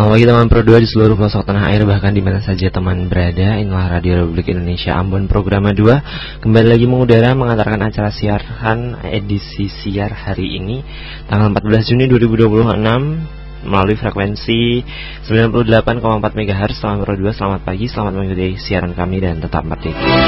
Selamat pagi teman Pro 2 di seluruh pelosok tanah air, bahkan di mana saja teman berada. Inilah Radio Republik Indonesia Ambon, Programa 2 kembali lagi mengudara mengantarkan acara siaran edisi siar hari ini tanggal 14 Juni 2026 melalui frekuensi 98,4 MHz. Selamat Pro 2, selamat pagi, selamat mengikuti siaran kami dan tetap merdeka.